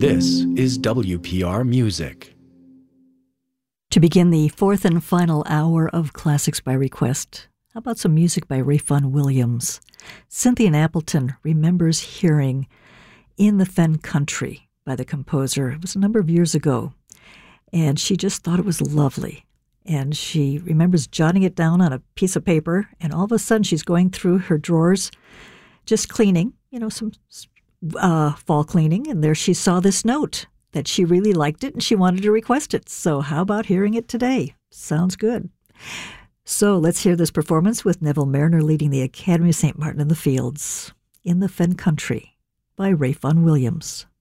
This is WPR Music. To begin the fourth and final hour of Classics by Request, how about some music by Ralph Vaughan Williams? Cynthia Appleton remembers hearing In the Fen Country by the composer. It was a number of years ago, and she just thought it was lovely. And she remembers jotting it down on a piece of paper, and all of a sudden she's going through her drawers, just cleaning, some fall cleaning, and there she saw this note that she really liked it and she wanted to request it. So how about hearing it today? Sounds good. So let's hear this performance with Neville Marriner leading the Academy of St. Martin in the Fields, In the Fen Country by Ralph Vaughan Williams.